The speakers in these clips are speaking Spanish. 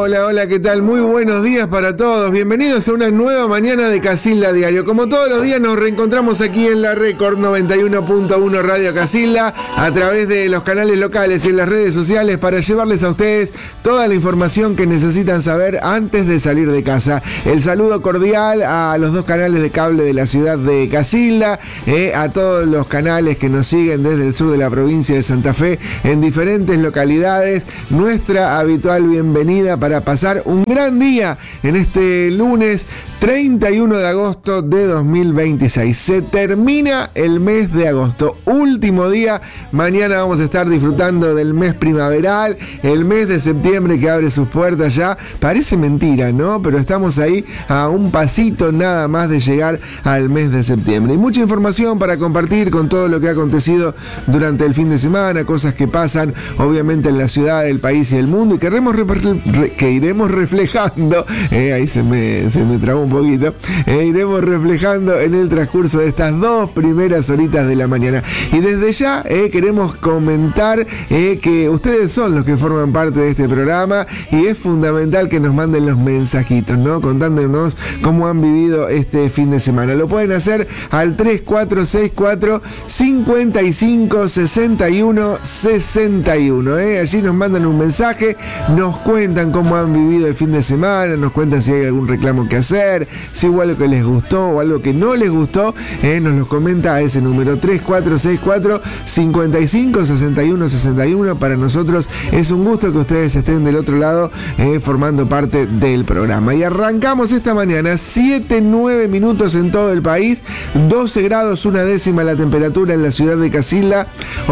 Hola, hola, ¿qué tal? Muy buenos días para todos. Bienvenidos a una nueva mañana de Casilda Diario. Como todos los días nos reencontramos aquí en la Record 91.1 Radio Casilda a través de los canales locales y en las redes sociales para llevarles a ustedes toda la información que necesitan saber antes de salir de casa. El saludo cordial a los dos canales de cable de la ciudad de Casilda, a todos los canales que nos siguen desde el sur de la provincia de Santa Fe en diferentes localidades. Nuestra habitual bienvenida para pasar un gran día en este lunes 31 de agosto de 2026. Se termina el mes de agosto, último día. Mañana vamos a estar disfrutando del mes primaveral, el mes de septiembre que abre sus puertas ya. Parece mentira, ¿no? Pero estamos ahí a un pasito nada más de llegar al mes de septiembre. Y mucha información para compartir con todo lo que ha acontecido durante el fin de semana, cosas que pasan obviamente en la ciudad, el país y el mundo, y que iremos reflejando, ahí se me trabó un poquito, iremos reflejando en el transcurso de estas dos primeras horitas de la mañana. Y desde ya queremos comentar que ustedes son los que forman parte de este programa y es fundamental que nos manden los mensajitos, ¿no? Contándonos cómo han vivido este fin de semana. Lo pueden hacer al 3464 55 61 61. Allí nos mandan un mensaje, nos cuentan cómo han vivido el fin de semana, nos cuentan si hay algún reclamo que hacer, si hubo algo que les gustó o algo que no les gustó, nos lo comenta a ese número 3464 55 61 61. Para nosotros es un gusto que ustedes estén del otro lado formando parte del programa. Y arrancamos esta mañana, 7-9 minutos en todo el país, 12 grados, una décima la temperatura en la ciudad de Casilda,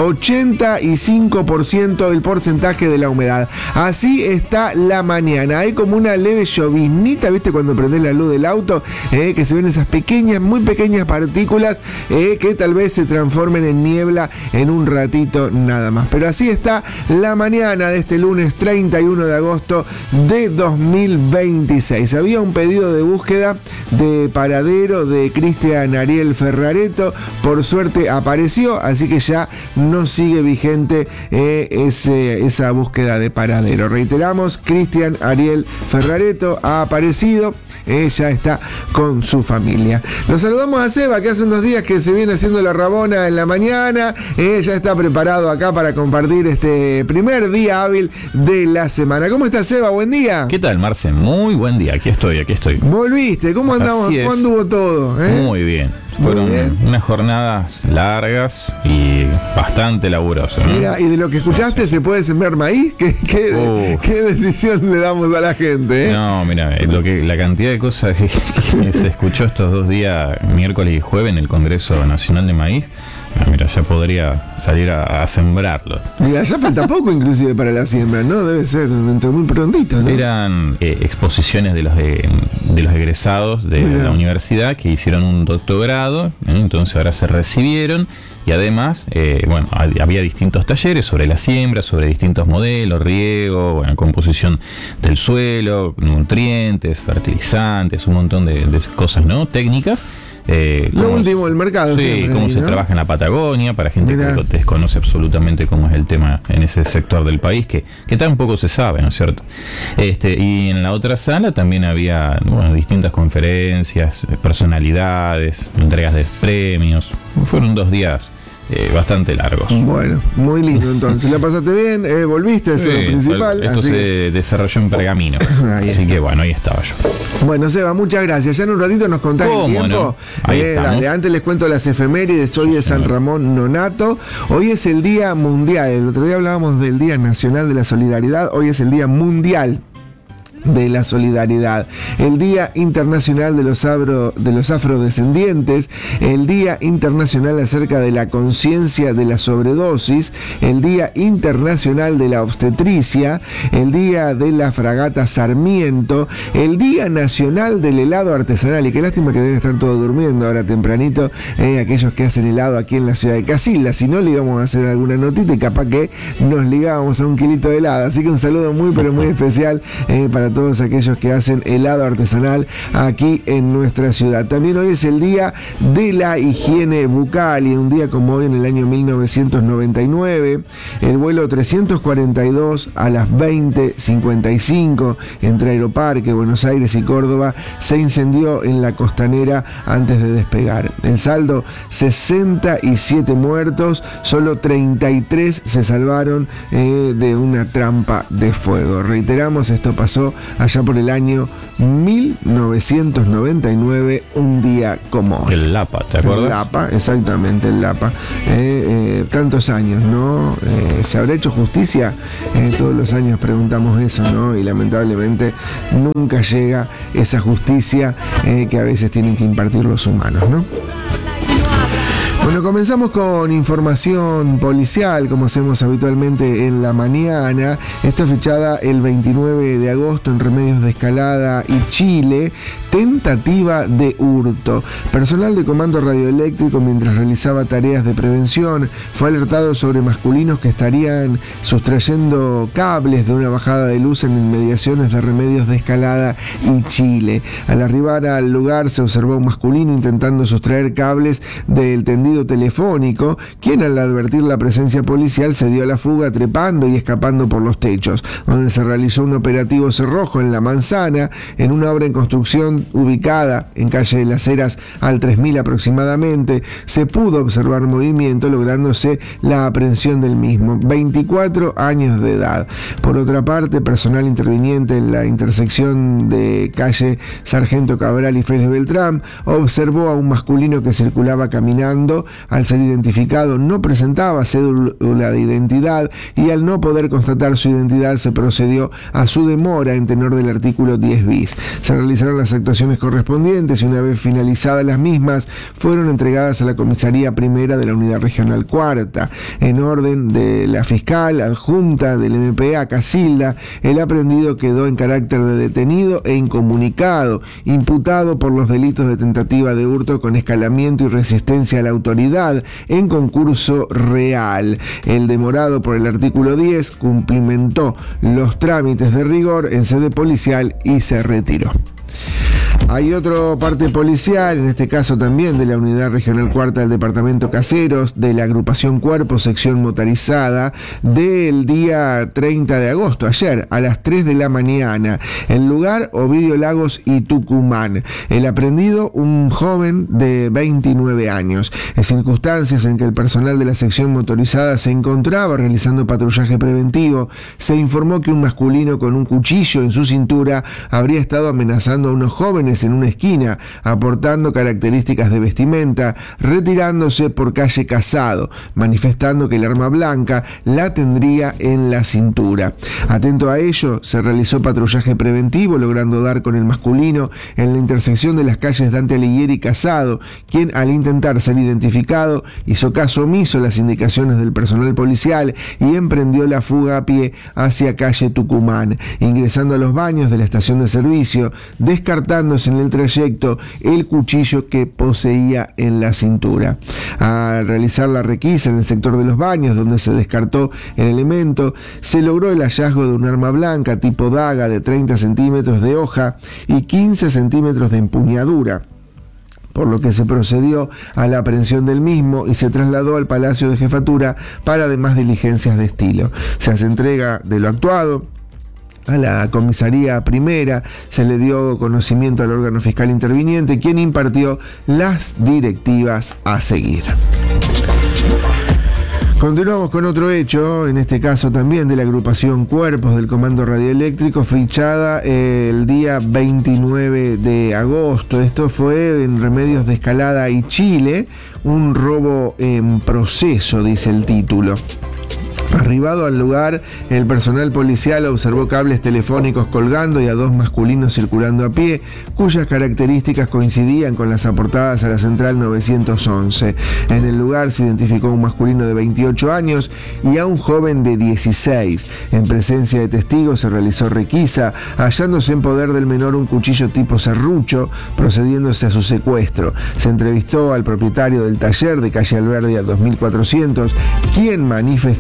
85% el porcentaje de la humedad. Así está la mañana. Hay como una leve lloviznita, ¿viste? Cuando prendés la luz del auto, que se ven esas pequeñas, muy pequeñas partículas que tal vez se transformen en niebla en un ratito nada más. Pero así está la mañana de este lunes 31 de agosto de 2026. Había un pedido de búsqueda de paradero de Cristian Ariel Ferrareto. Por suerte apareció, así que ya no sigue vigente esa búsqueda de paradero. Reiteramos, Cristian Ariel Ferrareto ha aparecido, ya está con su familia. Nos saludamos a Seba, que hace unos días que se viene haciendo la rabona en la mañana, ya está preparado acá para compartir este primer día hábil de la semana. ¿Cómo estás, Seba? Buen día. ¿Qué tal, Marce? Muy buen día, aquí estoy. ¿Volviste? ¿Cómo andamos? ¿Cuándo hubo todo? Muy bien. Fueron unas jornadas largas y bastante laburosas, ¿no? Mira, y de lo que escuchaste, ¿se puede sembrar maíz? ¿Qué decisión le damos a la gente? No, mira, la cantidad de cosas que se escuchó estos 2 días, miércoles y jueves, en el Congreso Nacional de Maíz. Mira, ya podría salir a sembrarlo. Mira, ya falta poco inclusive para la siembra, ¿no? Debe ser dentro muy prontito, ¿no? Eran exposiciones de los egresados de la universidad que hicieron un doctorado, entonces ahora se recibieron y además, había distintos talleres sobre la siembra, sobre distintos modelos, riego, composición del suelo, nutrientes, fertilizantes, un montón de cosas, ¿no? Técnicas. Lo último del mercado. Sí, siempre, cómo se trabaja en la Patagonia, para gente que desconoce absolutamente cómo es el tema en ese sector del país, que tampoco se sabe, ¿no es cierto? Y en la otra sala también había distintas conferencias, personalidades, entregas de premios. Fueron 2 días bastante largos. Bueno, muy lindo entonces. ¿La pasaste bien? ¿Volviste? Eso es lo principal. Esto se desarrolló en Pergamino. Así que ahí estaba yo. Bueno, Seba, muchas gracias. Ya en un ratito nos contás el tiempo. No? Dale, antes les cuento las efemérides. Hoy es San Ramón Nonato. Hoy es el Día Mundial. El otro día hablábamos del Día Nacional de la Solidaridad. Hoy es el Día Mundial de la Solidaridad, el Día Internacional de los Afrodescendientes, el Día Internacional acerca de la conciencia de la sobredosis, el Día Internacional de la Obstetricia, el Día de la Fragata Sarmiento, el Día Nacional del Helado Artesanal. Y qué lástima que deben estar todos durmiendo ahora tempranito, aquellos que hacen helado aquí en la ciudad de Casilda. Si no, le íbamos a hacer alguna notita y capaz que nos ligábamos a un kilito de helado. Así que un saludo muy pero muy especial para para todos aquellos que hacen helado artesanal aquí en nuestra ciudad. También hoy es el día de la higiene bucal, y en un día como hoy, en el año 1999, el vuelo 342 a las 20:55 entre Aeroparque, Buenos Aires y Córdoba se incendió en la costanera antes de despegar. El saldo, 67 muertos, solo 33 se salvaron de una trampa de fuego. Reiteramos, esto pasó allá por el año 1999, un día como hoy. El Lapa, ¿te acuerdas? El Lapa, exactamente, el Lapa. Tantos años, ¿no? ¿Se habrá hecho justicia? Todos los años preguntamos eso, ¿no? Y lamentablemente nunca llega esa justicia que a veces tienen que impartir los humanos, ¿no? Bueno, comenzamos con información policial, como hacemos habitualmente en la mañana. Está fechada el 29 de agosto en Remedios de Escalada y Chile. Tentativa de hurto. Personal de comando radioeléctrico, mientras realizaba tareas de prevención, fue alertado sobre masculinos que estarían sustrayendo cables de una bajada de luz en inmediaciones de Remedios de Escalada y Chile. Al arribar al lugar se observó un masculino intentando sustraer cables del tendido telefónico, quien, al advertir la presencia policial, se dio a la fuga trepando y escapando por los techos, donde se realizó un operativo cerrojo en La Manzana, en una obra en construcción ubicada en calle de las Heras al 3000 aproximadamente. Se pudo observar movimiento, lográndose la aprehensión del mismo, 24 años de edad. Por otra parte, personal interviniente en la intersección de calle Sargento Cabral y Félix Beltrán observó a un masculino que circulaba caminando. Al ser identificado, no presentaba cédula de identidad, y al no poder constatar su identidad se procedió a su demora en tenor del artículo 10 bis. Se realizaron las actuaciones correspondientes y, una vez finalizadas las mismas, fueron entregadas a la comisaría primera de la Unidad Regional Cuarta. En orden de la fiscal adjunta del MPA Casilda, el aprehendido quedó en carácter de detenido e incomunicado, imputado por los delitos de tentativa de hurto con escalamiento y resistencia a la autoridad en concurso real. El demorado por el artículo 10 cumplimentó los trámites de rigor en sede policial y se retiró. Hay otro parte policial, en este caso también de la Unidad Regional Cuarta del Departamento Caseros, de la agrupación Cuerpo, sección motorizada, del día 30 de agosto, ayer, a las 3 de la mañana. El lugar, Ovidio Lagos y Tucumán. El aprehendido, un joven de 29 años. En circunstancias en que el personal de la sección motorizada se encontraba realizando patrullaje preventivo, se informó que un masculino con un cuchillo en su cintura habría estado amenazando a unos jóvenes en una esquina, aportando características de vestimenta, retirándose por calle Casado, manifestando que el arma blanca la tendría en la cintura. Atento a ello, se realizó patrullaje preventivo, logrando dar con el masculino en la intersección de las calles Dante Alighieri y Casado, quien, al intentar ser identificado, hizo caso omiso a las indicaciones del personal policial y emprendió la fuga a pie hacia calle Tucumán, ingresando a los baños de la estación de servicio, descartándose en el trayecto el cuchillo que poseía en la cintura. Al realizar la requisa en el sector de los baños, donde se descartó el elemento, se logró el hallazgo de un arma blanca tipo daga de 30 centímetros de hoja y 15 centímetros de empuñadura, por lo que se procedió a la aprehensión del mismo y se trasladó al Palacio de Jefatura para demás diligencias de estilo. Se hace entrega de lo actuado a la comisaría primera, se le dio conocimiento al órgano fiscal interviniente, quien impartió las directivas a seguir. Continuamos con otro hecho, en este caso también de la agrupación Cuerpos del Comando Radioeléctrico, fichada el día 29 de agosto. Esto fue en Remedios de Escalada y Chile, un robo en proceso, dice el título. Arribado al lugar, el personal policial observó cables telefónicos colgando y a dos masculinos circulando a pie, cuyas características coincidían con las aportadas a la central 911. En el lugar se identificó un masculino de 28 años y a un joven de 16. En presencia de testigos se realizó requisa, hallándose en poder del menor un cuchillo tipo serrucho, procediéndose a su secuestro. Se entrevistó al propietario del taller de calle Alberdia 2400, quien manifestó facilitar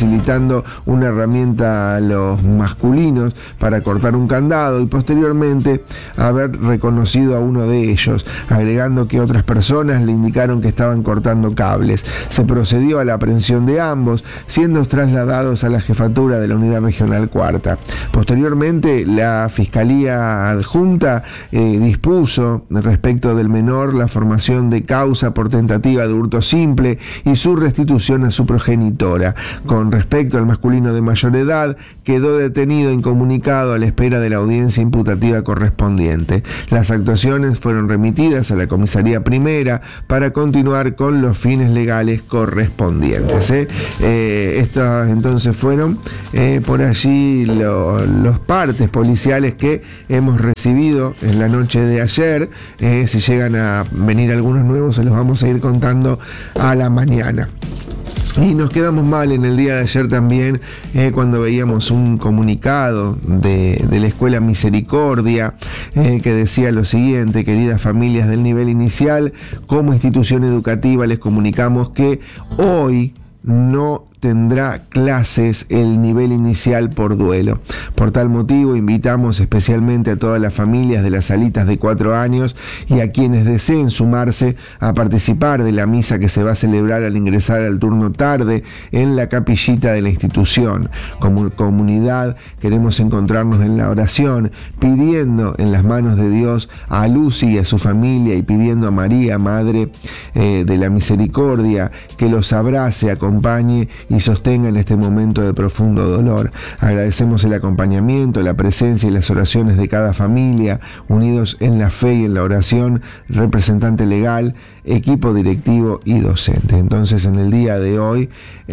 facilitando una herramienta a los masculinos para cortar un candado y posteriormente haber reconocido a uno de ellos, agregando que otras personas le indicaron que estaban cortando cables. Se procedió a la aprehensión de ambos, siendo trasladados a la jefatura de la Unidad Regional Cuarta. Posteriormente, la Fiscalía Adjunta dispuso respecto del menor la formación de causa por tentativa de hurto simple y su restitución a su progenitora. Con respecto al masculino de mayor edad, quedó detenido incomunicado a la espera de la audiencia imputativa correspondiente. Las actuaciones fueron remitidas a la Comisaría Primera para continuar con los fines legales correspondientes. Estos entonces fueron por allí los partes policiales que hemos recibido en la noche de ayer. Si llegan a venir algunos nuevos, se los vamos a ir contando a la mañana. Y nos quedamos mal en el día de ayer también cuando veíamos un comunicado de la Escuela Misericordia que decía lo siguiente: queridas familias del nivel inicial, como institución educativa les comunicamos que hoy no tendrá clases el nivel inicial por duelo. Por tal motivo, invitamos especialmente a todas las familias de las salitas de 4 años y a quienes deseen sumarse a participar de la misa que se va a celebrar al ingresar al turno tarde en la capillita de la institución. Como comunidad queremos encontrarnos en la oración, pidiendo en las manos de Dios a Lucy y a su familia y pidiendo a María, Madre de la Misericordia, que los abrace, acompañe y sostenga en este momento de profundo dolor. Agradecemos el acompañamiento, la presencia y las oraciones de cada familia, unidos en la fe y en la oración, representante legal, equipo directivo y docente. Entonces, en el día de hoy,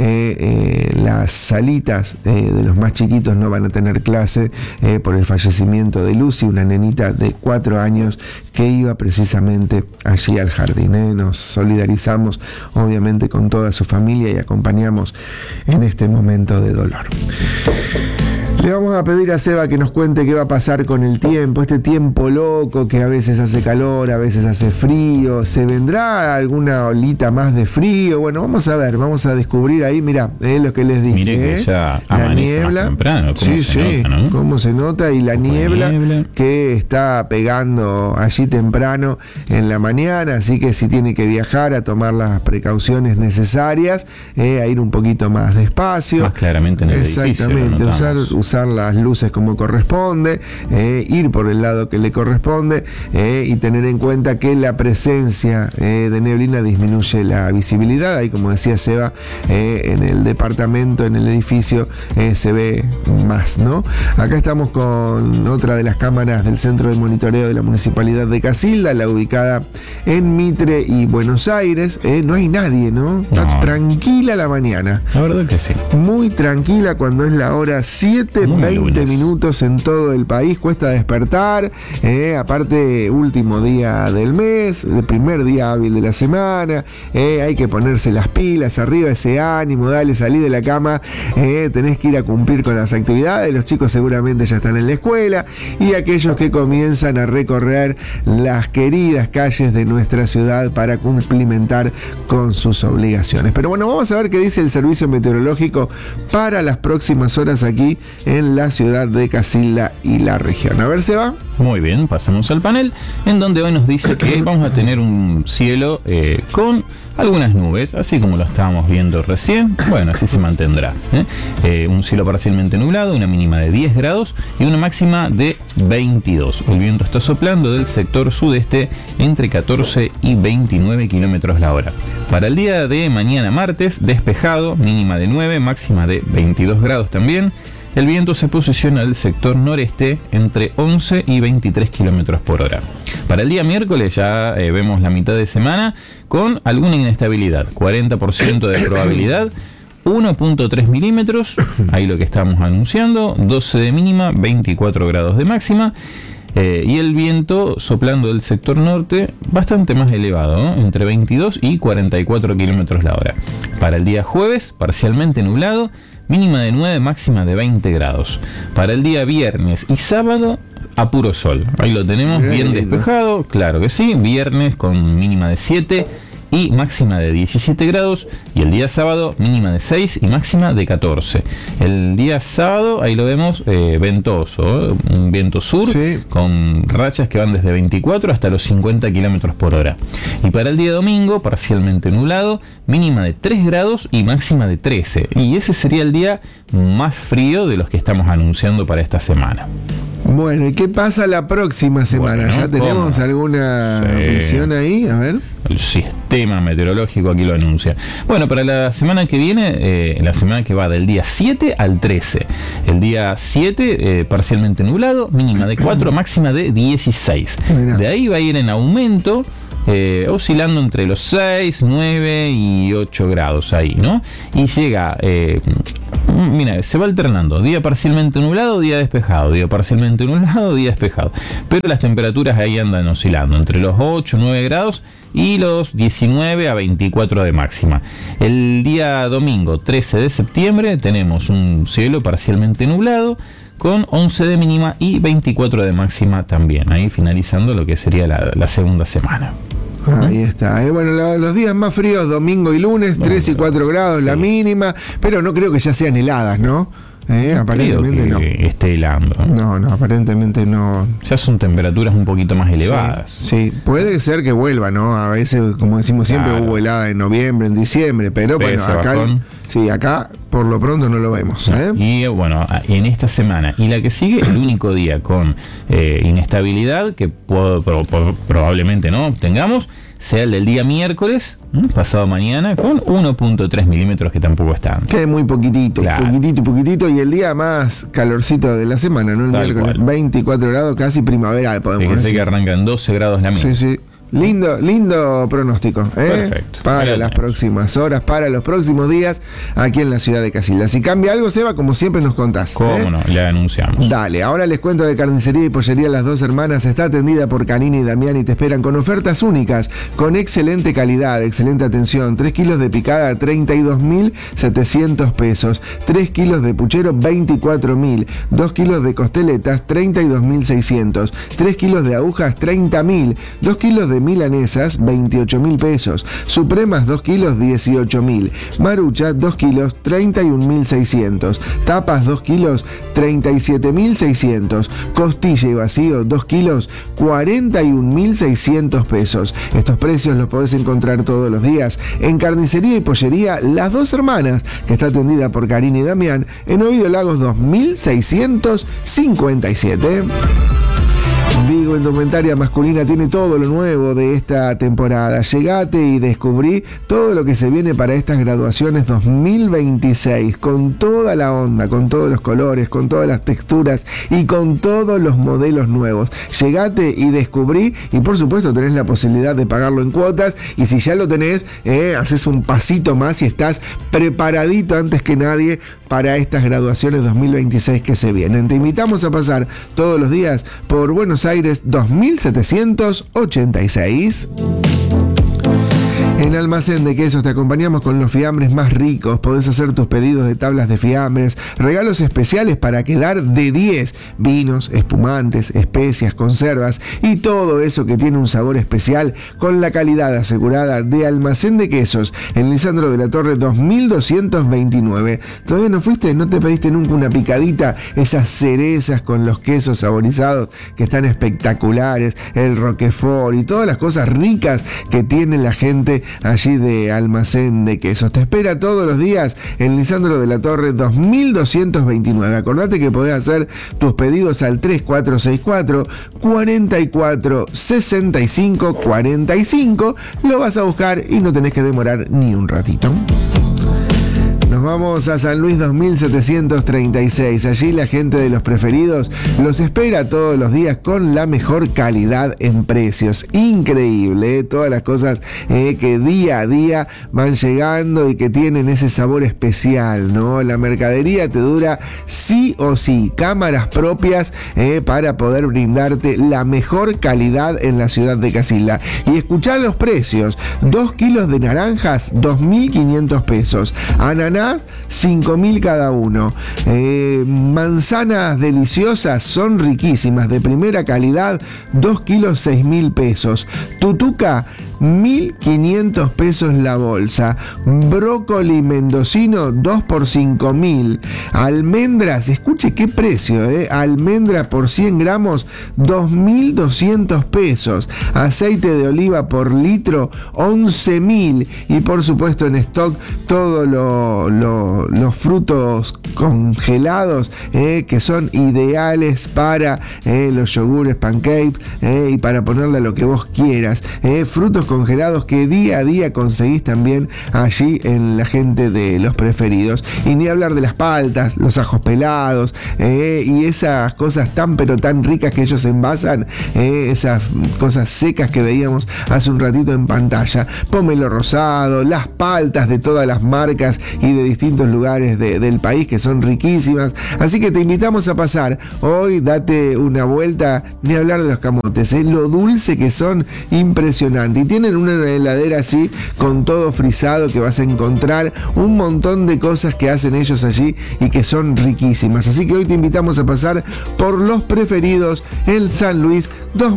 las salitas de los más chiquitos no van a tener clase por el fallecimiento de Lucy, una nenita de 4 años que iba precisamente allí al jardín. Nos solidarizamos obviamente con toda su familia y acompañamos en este momento de dolor. Le vamos a pedir a Seba que nos cuente qué va a pasar con el tiempo, este tiempo loco que a veces hace calor, a veces hace frío. ¿Se vendrá alguna olita más de frío? Bueno, vamos a ver, vamos a descubrir ahí, mirá, lo que les dije. Mire que ya la niebla, más temprano, sí, nota, ¿no? Cómo se nota, y la niebla que está pegando allí temprano en la mañana, así que si tiene que viajar, a tomar las precauciones necesarias, a ir un poquito más despacio. Más claramente en el exactamente, edificio, usar las luces como corresponde, ir por el lado que le corresponde, y tener en cuenta que la presencia de neblina disminuye la visibilidad. Ahí, como decía Seba, en el departamento, en el edificio, se ve más, ¿no? Acá estamos con otra de las cámaras del Centro de Monitoreo de la Municipalidad de Casilda, la ubicada en Mitre y Buenos Aires. No hay nadie, ¿no? Está tranquila la mañana. La verdad que sí. Muy tranquila cuando es la hora 7:20 minutos en todo el país. Cuesta despertar, aparte último día del mes, el primer día hábil de la semana, hay que ponerse las pilas, arriba ese ánimo, dale, salí de la cama, tenés que ir a cumplir con las actividades. Los chicos seguramente ya están en la escuela, y aquellos que comienzan a recorrer las queridas calles de nuestra ciudad para cumplimentar con sus obligaciones. Pero bueno, vamos a ver qué dice el Servicio Meteorológico para las próximas horas aquí en la ciudad de Casilda y la región. A ver, se va. Muy bien, pasamos al panel, en donde hoy nos dice que vamos a tener un cielo con algunas nubes, así como lo estábamos viendo recién. Bueno, así se mantendrá. Un cielo parcialmente nublado, una mínima de 10 grados y una máxima de 22. El viento está soplando del sector sudeste entre 14 y 29 kilómetros la hora. Para el día de mañana martes, despejado, mínima de 9, máxima de 22 grados también. El viento se posiciona del sector noreste entre 11 y 23 kilómetros por hora. Para el día miércoles ya vemos la mitad de semana con alguna inestabilidad, 40% de probabilidad, 1.3 milímetros, ahí lo que estamos anunciando, 12 de mínima, 24 grados de máxima. Y el viento soplando del sector norte bastante más elevado, ¿no? Entre 22 y 44 kilómetros la hora. Para el día jueves, parcialmente nublado, mínima de 9, máxima de 20 grados. Para el día viernes y sábado, a puro sol. Ahí lo tenemos bien despejado, claro que sí. Viernes con mínima de 7 y máxima de 17 grados, y el día sábado mínima de 6 y máxima de 14. El día sábado, ahí lo vemos, ventoso, un viento sur, sí, con rachas que van desde 24 hasta los 50 kilómetros por hora. Y para el día domingo, parcialmente nublado, mínima de 3 grados y máxima de 13. Y ese sería el día más frío de los que estamos anunciando para esta semana. Bueno, ¿y qué pasa la próxima semana? Bueno, ¿ya tenemos alguna visión ahí? A ver. El sistema meteorológico aquí lo anuncia. Bueno, para la semana que viene, la semana que va del día 7 al 13. El día 7, parcialmente nublado, mínima de 4, máxima de 16. Mira. De ahí va a ir en aumento, oscilando entre los 6, 9 y 8 grados ahí, ¿no? Y llega, mira, se va alternando, día parcialmente nublado, día despejado, día parcialmente nublado, día despejado. Pero las temperaturas ahí andan oscilando entre los 8, 9 grados y los 19 a 24 de máxima. El día domingo 13 de septiembre tenemos un cielo parcialmente nublado, con 11 de mínima y 24 de máxima también, ahí finalizando lo que sería la segunda semana. Ahí está. Bueno, los días más fríos, domingo y lunes, 3 y 4 grados, sí, la mínima, pero no creo que ya sean heladas, ¿no? Aparentemente no. Esté helando. No, aparentemente no. Ya son temperaturas un poquito más elevadas. Sí, puede ser que vuelva, ¿no? A veces, como decimos siempre, claro, hubo helada en noviembre, en diciembre, pero bueno, acá por lo pronto no lo vemos. Y bueno, en esta semana y la que sigue, el único día con inestabilidad que probablemente no tengamos sea el del día miércoles, pasado mañana, con 1.3 milímetros, que tampoco están. Que muy poquitito, claro, poquitito, y el día más calorcito de la semana, ¿no? El tal miércoles, cual. 24 grados, casi primaveral, podemos decir. Que arrancan 12 grados la mínima. Sí. Lindo pronóstico, Perfecto. Para las próximas horas, para los próximos días aquí en la ciudad de Casilda. Si cambia algo, Seba, como siempre nos contás. ¿Cómo no? Le anunciamos. Dale, ahora les cuento de Carnicería y Pollería Las Dos Hermanas. Está atendida por Canini y Damián y te esperan con ofertas únicas, con excelente calidad, excelente atención. 3 kilos de picada, 32.700 pesos. 3 kilos de puchero, 24.000. 2 kilos de costeletas, 32.600. 3 kilos de agujas, 30.000. 2 kilos de milanesas, 28.000 pesos. Supremas, 2 kilos, 18.000. Marucha, 2 kilos, 31.600. Tapas, 2 kilos, 37.600. Costilla y vacío, 2 kilos, 41.600 pesos. Estos precios los podés encontrar todos los días en Carnicería y Pollería Las Dos Hermanas, que está atendida por Karina y Damián en Ovidio Lagos 2657. Vigo Indumentaria Masculina tiene todo lo nuevo de esta temporada. Llegate y descubrí todo lo que se viene para estas graduaciones 2026, con toda la onda, con todos los colores, con todas las texturas y con todos los modelos nuevos. Llegate y descubrí, y por supuesto tenés la posibilidad de pagarlo en cuotas, y si ya lo tenés, haces un pasito más y estás preparadito antes que nadie para estas graduaciones 2026 que se vienen. Te invitamos a pasar todos los días por Buenos Aires 2786. En Almacén de Quesos te acompañamos con los fiambres más ricos. Podés hacer tus pedidos de tablas de fiambres, regalos especiales para quedar de 10, vinos, espumantes, especias, conservas y todo eso que tiene un sabor especial, con la calidad asegurada de Almacén de Quesos en Lisandro de la Torre 2229. ¿Todavía no fuiste? ¿No te pediste nunca una picadita? Esas cerezas con los quesos saborizados que están espectaculares, el roquefort y todas las cosas ricas que tiene la gente allí de Almacén de Quesos. Te espera todos los días en Lisandro de la Torre 2229. Acordate que podés hacer tus pedidos al 3464 44 65 45. Lo vas a buscar y no tenés que demorar ni un ratito. Nos vamos a San Luis 2736. Allí la gente de Los Preferidos los espera todos los días con la mejor calidad en precios. Increíble, todas las cosas que día a día van llegando y que tienen ese sabor especial, ¿no? La mercadería te dura sí o sí. Cámaras propias para poder brindarte la mejor calidad en la ciudad de Casilda. Y escuchá los precios. 2 kilos de naranjas, 2.500 pesos. Ananá, 5.000 cada uno. Manzanas deliciosas, son riquísimas, de primera calidad, 2 kilos, 6.000 pesos. Tutuca, 1.500 pesos la bolsa. Brócoli mendocino, 2 por 5.000. Almendras, escuche qué precio, almendra por 100 gramos, 2.200 pesos. Aceite de oliva por litro, 11.000. Y por supuesto en stock todos los frutos congelados, que son ideales para los yogures, pancakes, y para ponerle lo que vos quieras. Frutos congelados que día a día conseguís también allí en la gente de Los Preferidos. Y ni hablar de las paltas, los ajos pelados, y esas cosas tan pero tan ricas que ellos envasan, esas cosas secas que veíamos hace un ratito en pantalla. Pomelo rosado, las paltas de todas las marcas y de distintos lugares del país que son riquísimas. Así que te invitamos a pasar hoy, date una vuelta, ni hablar de los camotes, lo dulce que son, impresionante. Y tienen una heladera así con todo frisado que vas a encontrar un montón de cosas que hacen ellos allí y que son riquísimas. Así que hoy te invitamos a pasar por Los Preferidos en San Luis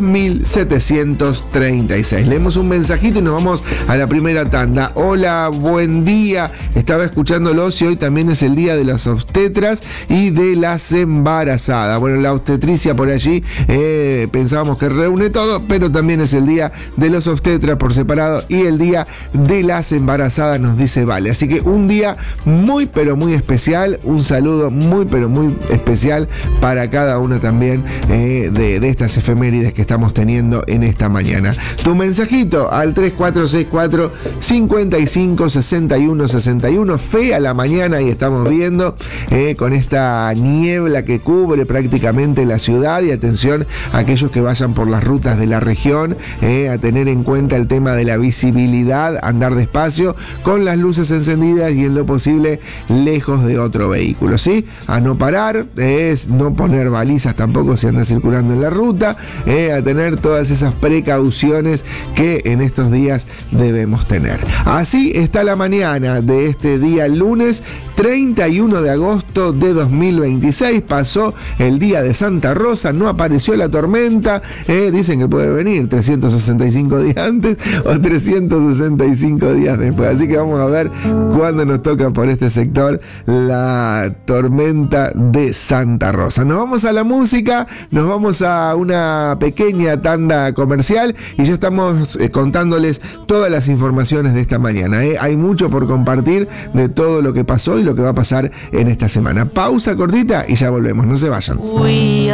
2736. Leemos un mensajito y nos vamos a la primera tanda. Hola, buen día. Estaba escuchándolos y hoy también es el día de las obstetras y de las embarazadas. Bueno, la obstetricia por allí pensábamos que reúne todo, pero también es el día de los obstetras por separado y el día de las embarazadas, nos dice Vale. Así que un día muy pero muy especial, un saludo muy pero muy especial para cada una también de estas efemérides que estamos teniendo en esta mañana. Tu mensajito al 3464 55 61 61. Fe a la mañana y estamos viendo con esta niebla que cubre prácticamente la ciudad. Y atención a aquellos que vayan por las rutas de la región, a tener en cuenta el tema de la visibilidad, andar despacio con las luces encendidas y en lo posible lejos de otro vehículo, ¿sí? A no parar, es no poner balizas tampoco si anda circulando en la ruta, a tener todas esas precauciones que en estos días debemos tener. Así está la mañana de este día lunes 31 de agosto de 2026. Pasó el día de Santa Rosa, no apareció la tormenta, dicen que puede venir 365 días antes o 365 días después, así que vamos a ver cuándo nos toca por este sector la tormenta de Santa Rosa. Nos vamos a la música, nos vamos a una pequeña tanda comercial y ya estamos contándoles todas las informaciones de esta mañana. Hay mucho por compartir de todo lo que pasó y lo que va a pasar en esta semana. Pausa cortita y ya volvemos, no se vayan.